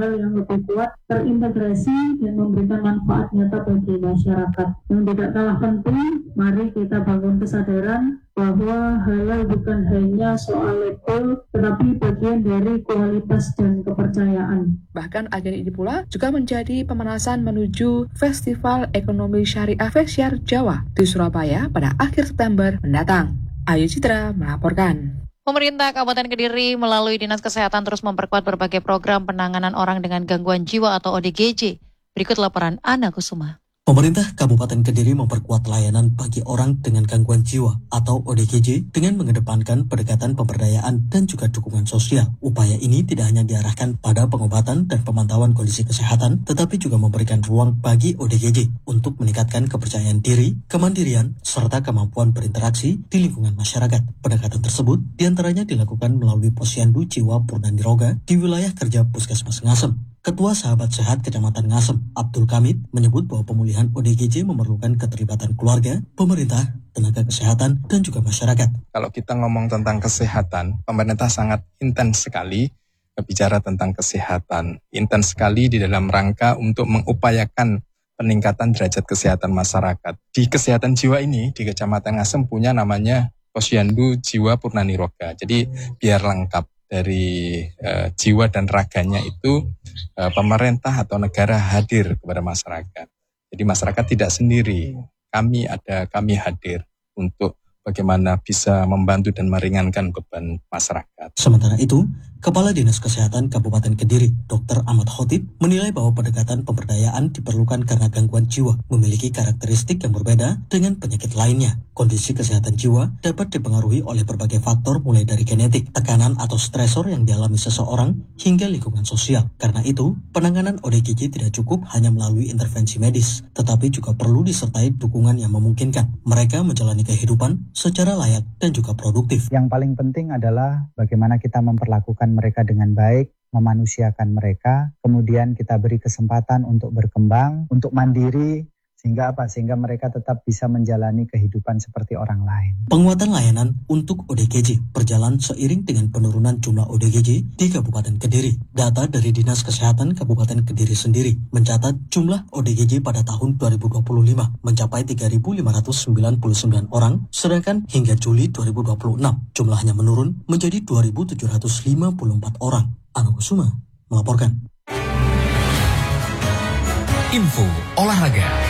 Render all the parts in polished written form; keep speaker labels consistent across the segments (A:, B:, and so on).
A: yang lebih kuat, terintegrasi dan memberikan manfaat nyata bagi masyarakat. Yang tidak kalah penting, mari kita bangun kesadaran bahwa halal bukan hanya soal label, tetapi bagian dari kualitas dan kepercayaan.
B: Bahkan agenda ini pula juga menjadi pemanasan menuju Festival Ekonomi Syariah Festiar Jawa di Surabaya pada akhir September mendatang. Ayu Citra melaporkan.
C: Pemerintah Kabupaten Kediri melalui Dinas Kesehatan terus memperkuat berbagai program penanganan orang dengan gangguan jiwa atau ODGJ. Berikut laporan Ana Kusuma.
D: Pemerintah Kabupaten Kediri memperkuat layanan bagi orang dengan gangguan jiwa atau ODGJ dengan mengedepankan pendekatan pemberdayaan dan juga dukungan sosial. Upaya ini tidak hanya diarahkan pada pengobatan dan pemantauan kondisi kesehatan, tetapi juga memberikan ruang bagi ODGJ untuk meningkatkan kepercayaan diri, kemandirian, serta kemampuan berinteraksi di lingkungan masyarakat. Pendekatan tersebut diantaranya dilakukan melalui Posyandu Jiwa Purnaniroga di wilayah kerja Puskesmas Ngasem. Ketua Sahabat Sehat Kecamatan Ngasem, Abdul Kamid, menyebut bahwa pemulihan ODGJ memerlukan keterlibatan keluarga, pemerintah, tenaga kesehatan, dan juga masyarakat.
E: Kalau kita ngomong tentang kesehatan, pemerintah sangat intens sekali bicara tentang kesehatan. Intens sekali di dalam rangka untuk mengupayakan peningkatan derajat kesehatan masyarakat. Di kesehatan jiwa ini, di Kecamatan Ngasem punya namanya Posyandu Jiwa Purnaniroga. Jadi biar lengkap. Dari jiwa dan raganya itu pemerintah atau negara hadir kepada masyarakat. Jadi masyarakat tidak sendiri, kami hadir untuk bagaimana bisa membantu dan meringankan beban masyarakat.
D: Sementara itu, Kepala Dinas Kesehatan Kabupaten Kediri, Dr. Ahmad Khotib, menilai bahwa pendekatan pemberdayaan diperlukan karena gangguan jiwa memiliki karakteristik yang berbeda dengan penyakit lainnya. Kondisi kesehatan jiwa dapat dipengaruhi oleh berbagai faktor mulai dari genetik, tekanan atau stresor yang dialami seseorang hingga lingkungan sosial. Karena itu, penanganan ODGJ tidak cukup hanya melalui intervensi medis, tetapi juga perlu disertai dukungan yang memungkinkan mereka menjalani kehidupan secara layak dan juga produktif.
F: Yang paling penting adalah bagaimana kita memperlakukan mereka dengan baik, memanusiakan mereka, kemudian kita beri kesempatan untuk berkembang, untuk mandiri, sehingga mereka tetap bisa menjalani kehidupan seperti orang lain.
D: Penguatan layanan untuk ODGJ berjalan seiring dengan penurunan jumlah ODGJ di Kabupaten Kediri. Data dari Dinas Kesehatan Kabupaten Kediri sendiri mencatat jumlah ODGJ pada tahun 2025 mencapai 3.599 orang, sedangkan hingga Juli 2026 jumlahnya menurun menjadi 2.754 orang. Ana Kusuma melaporkan.
G: Info olahraga.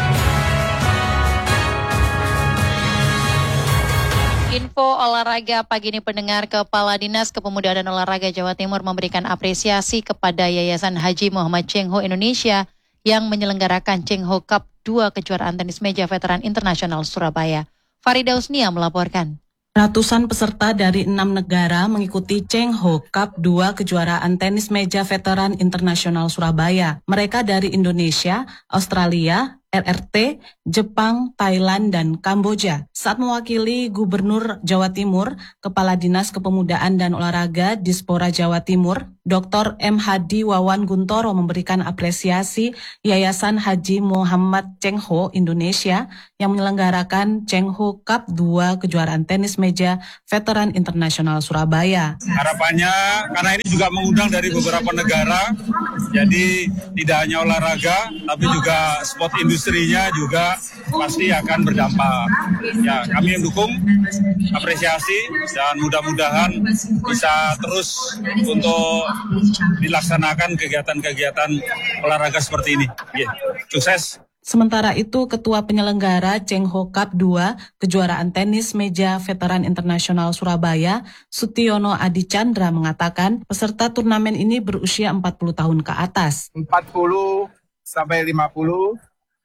C: Info olahraga pagi ini pendengar, Kepala Dinas Kepemudaan dan Olahraga Jawa Timur memberikan apresiasi kepada Yayasan Haji Muhammad Cheng Ho Indonesia yang menyelenggarakan Cheng Ho Cup 2 kejuaraan tenis meja veteran internasional Surabaya. Farida Usnia melaporkan.
H: Ratusan peserta dari 6 negara mengikuti Cheng Ho Cup 2 kejuaraan tenis meja veteran internasional Surabaya. Mereka dari Indonesia, Australia, RRT, Jepang, Thailand, dan Kamboja. Saat mewakili Gubernur Jawa Timur, Kepala Dinas Kepemudaan dan Olahraga Dispora Jawa Timur, Dr. M. Hadi Wawan Guntoro memberikan apresiasi Yayasan Haji Muhammad Cheng Ho Indonesia yang menyelenggarakan Cheng Ho Cup 2 kejuaraan tenis meja veteran internasional Surabaya.
I: Harapannya, karena ini juga mengundang dari beberapa negara, jadi tidak hanya olahraga, tapi juga sport industrinya juga pasti akan berdampak. Ya, kami mendukung, apresiasi, dan mudah-mudahan bisa terus untuk dilaksanakan kegiatan-kegiatan olahraga seperti ini. Sukses.
H: Sementara itu, Ketua Penyelenggara Cheng Ho Cup 2 kejuaraan tenis meja veteran internasional Surabaya, Sutiono Adi Chandra mengatakan peserta turnamen ini berusia 40 tahun ke atas.
J: 40 sampai 50,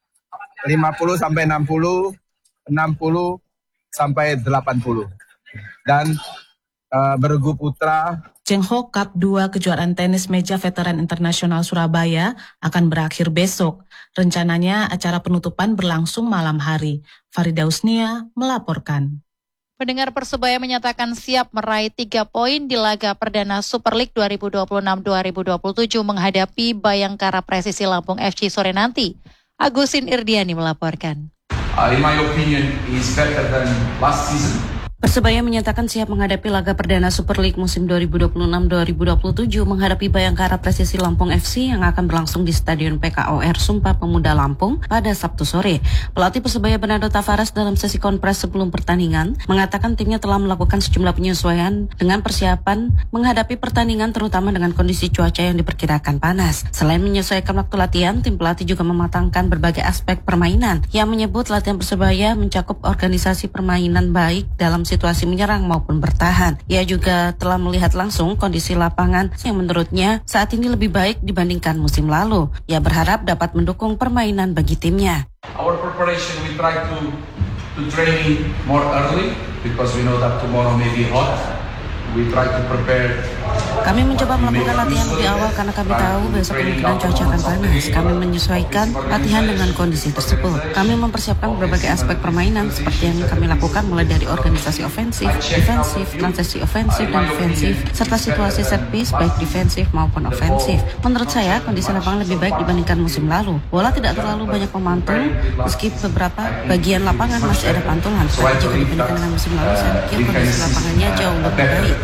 J: 50 sampai 60, 60 sampai 80. Dan bergu putra.
H: Cheng Ho Cup 2 kejuaraan tenis meja veteran internasional Surabaya akan berakhir besok. Rencananya acara penutupan berlangsung malam hari. Farida Usnia melaporkan.
C: Pendengar, Persebaya menyatakan siap meraih 3 poin di laga perdana Super League 2026-2027 menghadapi Bayangkara Presisi Lampung FC sore nanti. Agusin Irdiani melaporkan.
K: In my opinion, is better than last season. Persebaya menyatakan siap menghadapi laga perdana Super League musim 2026-2027 menghadapi Bayangkara Presisi Lampung FC yang akan berlangsung di Stadion PKOR Sumpah Pemuda Lampung pada Sabtu sore. Pelatih Persebaya Bernardo Tavares dalam sesi konferensi sebelum pertandingan mengatakan timnya telah melakukan sejumlah penyesuaian dengan persiapan menghadapi pertandingan terutama dengan kondisi cuaca yang diperkirakan panas. Selain menyesuaikan waktu latihan, tim pelatih juga mematangkan berbagai aspek permainan yang menyebut latihan Persebaya mencakup organisasi permainan baik dalam situasi menyerang maupun bertahan. Ia juga telah melihat langsung kondisi lapangan yang menurutnya saat ini lebih baik dibandingkan musim lalu. Ia berharap dapat mendukung permainan bagi timnya.
L: Our preparation, we try to training more early because we know that tomorrow may be hot. We try to prepare.
K: Kami mencoba melakukan latihan lebih awal karena kami tahu besok kemungkinan cuaca akan panas. Kami menyesuaikan latihan dengan kondisi tersebut. Kami mempersiapkan berbagai aspek permainan seperti yang kami lakukan mulai dari organisasi ofensif, defensif, transisi ofensif dan defensif, serta situasi set piece baik defensif maupun ofensif. Menurut saya, kondisi lapangan lebih baik dibandingkan musim lalu. Bola tidak terlalu banyak memantul, meski beberapa bagian lapangan masih ada pantulan. Tapi jika dibandingkan dengan musim lalu, saya pikir kondisi lapangannya jauh lebih baik.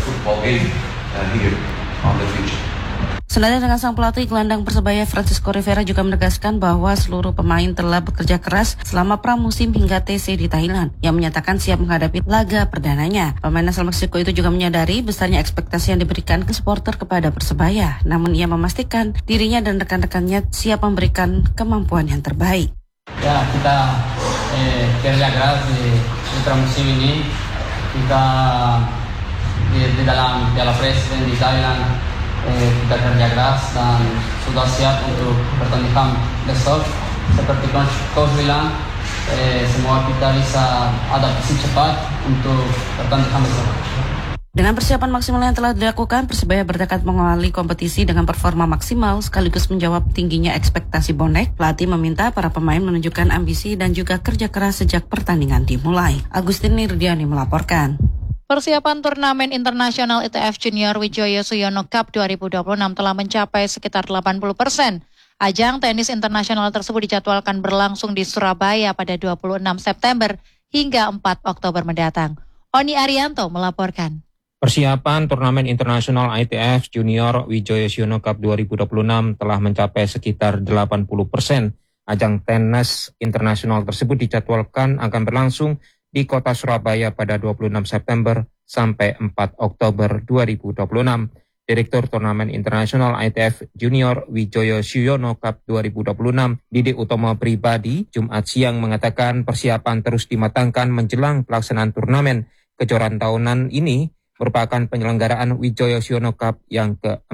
K: Senada dengan sang pelatih gelandang Persebaya Francisco Rivera juga menegaskan bahwa seluruh pemain telah bekerja keras selama pramusim hingga TC di Thailand yang menyatakan siap menghadapi laga perdananya. Pemain asal Meksiko itu juga menyadari besarnya ekspektasi yang diberikan ke supporter kepada Persebaya, namun ia memastikan dirinya dan rekan-rekannya siap memberikan kemampuan yang terbaik.
M: Ya, kita kerja keras di pramusim ini. Kita di dalam Piala Presiden di Thailand kita kerja keras dan sudah siap untuk pertandingan besok. Seperti Coach bilang, semua kita bisa adaptasi cepat untuk pertandingan besok.
K: Dengan persiapan maksimal yang telah dilakukan, Persebaya bertekad mengawali kompetisi dengan performa maksimal sekaligus menjawab tingginya ekspektasi bonek. Pelatih meminta para pemain menunjukkan ambisi dan juga kerja keras sejak pertandingan dimulai. Agustin Nirdiani melaporkan.
C: Persiapan turnamen internasional ITF Junior Wijoyo Suyono Cup 2026 telah mencapai sekitar 80%. Ajang tenis internasional tersebut dijadwalkan berlangsung di Surabaya pada 26 September hingga 4 Oktober mendatang. Oni Arianto melaporkan.
N: Persiapan turnamen internasional ITF Junior Wijoyo Suyono Cup 2026 telah mencapai sekitar 80%. Ajang tenis internasional tersebut dijadwalkan akan berlangsung di kota Surabaya pada 26 September sampai 4 Oktober 2026. Direktur Turnamen Internasional ITF Junior Wijoyo Suyono Cup 2026, Didi Utomo Pribadi, Jumat siang mengatakan persiapan terus dimatangkan menjelang pelaksanaan turnamen. Kejuaraan tahunan ini merupakan penyelenggaraan Wijoyo Suyono Cup yang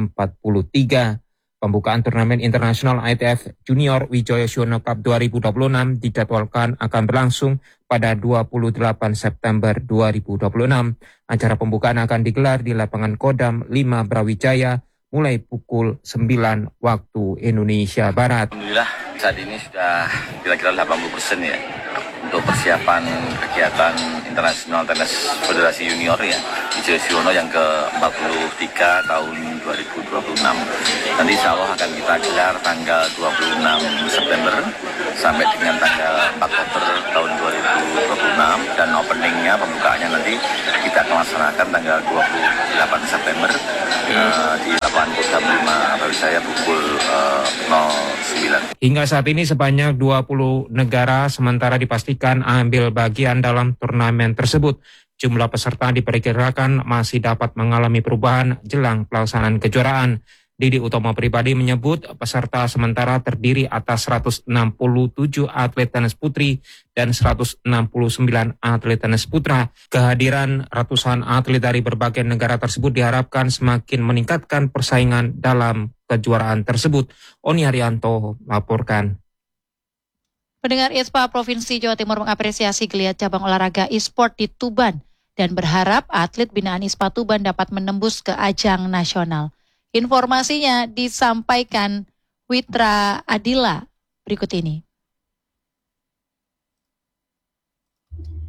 N: ke-43. Pembukaan turnamen internasional ITF Junior Wijoyo Suyono Cup 2026 dijadwalkan akan berlangsung pada 28 September 2026. Acara pembukaan akan digelar di lapangan Kodam 5 Brawijaya mulai pukul 9 waktu Indonesia Barat.
O: Alhamdulillah saat ini sudah kira-kira 80% ya untuk persiapan kegiatan internasional tenis Federasi Junior ya Wijoyo Suyono yang ke-43 tahun 2026. Nanti insya Allah akan kita gelar tanggal 26 September sampai dengan tanggal 4 Oktober tahun 2026 dan openingnya pembukaannya nanti kita akan laksanakan tanggal 28 September di lapangan Kodam 5 Brawijaya pukul 09.
N: Hingga saat ini sebanyak 20 negara sementara dipastikan ambil bagian dalam turnamen tersebut. Jumlah peserta diperkirakan masih dapat mengalami perubahan jelang pelaksanaan kejuaraan. Didi Utomo Pribadi menyebut peserta sementara terdiri atas 167 atlet tenis putri dan 169 atlet tenis putra. Kehadiran ratusan atlet dari berbagai negara tersebut diharapkan semakin meningkatkan persaingan dalam kejuaraan tersebut. Oni Haryanto melaporkan.
C: Pendengar ISPA Provinsi Jawa Timur mengapresiasi geliat cabang olahraga e-sport di Tuban dan berharap atlet binaan ISPA Tuban dapat menembus ke ajang nasional. Informasinya disampaikan Witra Adila berikut ini.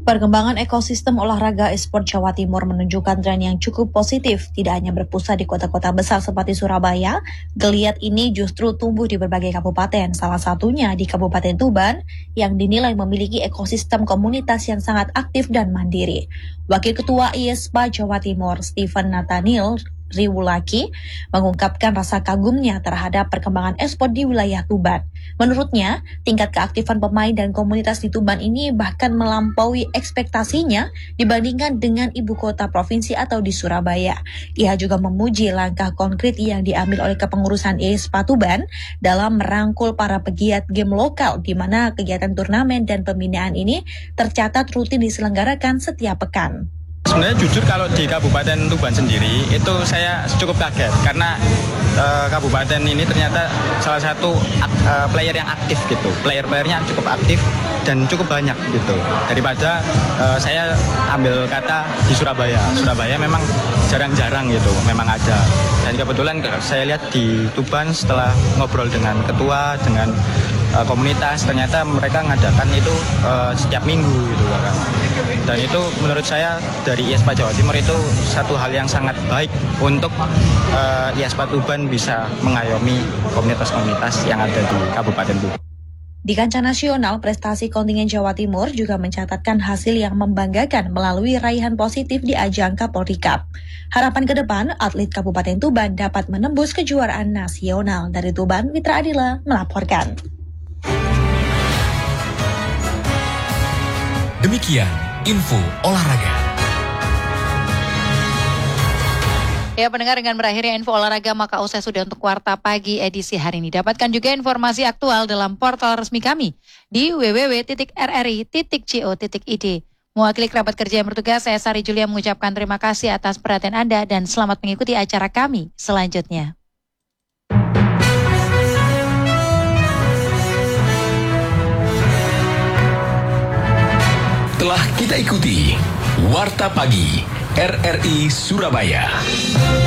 P: Perkembangan ekosistem olahraga e-sport Jawa Timur menunjukkan tren yang cukup positif. Tidak hanya berpusat di kota-kota besar seperti Surabaya, geliat ini justru tumbuh di berbagai kabupaten, salah satunya di Kabupaten Tuban yang dinilai memiliki ekosistem komunitas yang sangat aktif dan mandiri. Wakil Ketua IESPA Jawa Timur, Stephen Nathaniel Riwulaki, mengungkapkan rasa kagumnya terhadap perkembangan e-sport di wilayah Tuban. Menurutnya, tingkat keaktifan pemain dan komunitas di Tuban ini bahkan melampaui ekspektasinya dibandingkan dengan ibu kota provinsi atau di Surabaya. Ia juga memuji langkah konkret yang diambil oleh kepengurusan IESPA Tuban dalam merangkul para pegiat game lokal, di mana kegiatan turnamen dan pembinaan ini tercatat rutin diselenggarakan setiap pekan.
Q: Sebenarnya jujur kalau di Kabupaten Tuban sendiri itu saya cukup kaget karena kabupaten ini ternyata salah satu player yang aktif gitu. Player-playernya cukup aktif dan cukup banyak gitu. Daripada saya ambil kata di Surabaya. Surabaya memang jarang-jarang gitu, memang ada. Dan kebetulan saya lihat di Tuban setelah ngobrol dengan ketua, dengan komunitas, ternyata mereka ngadakan itu setiap minggu gitu kan. Dan itu menurut saya dari IESPA Jawa Timur itu satu hal yang sangat baik untuk IESPA Tuban bisa mengayomi komunitas-komunitas yang ada di Kabupaten Tuban.
P: Di kancah nasional, prestasi kontingen Jawa Timur juga mencatatkan hasil yang membanggakan melalui raihan positif di ajang Kapolri Cup. Harapan ke depan, atlet Kabupaten Tuban dapat menembus kejuaraan nasional. Dari Tuban, Mitra Adila melaporkan.
G: Demikian info olahraga.
C: Ya, pendengar, dengan berakhirnya info olahraga maka usai sudah untuk Warta Pagi edisi hari ini. Dapatkan juga informasi aktual dalam portal resmi kami di www.rri.co.id. Mewakili kerabat kerja yang bertugas, saya Sari Julia mengucapkan terima kasih atas perhatian Anda dan selamat mengikuti acara kami selanjutnya.
G: Telah kita ikuti Warta Pagi RRI Surabaya.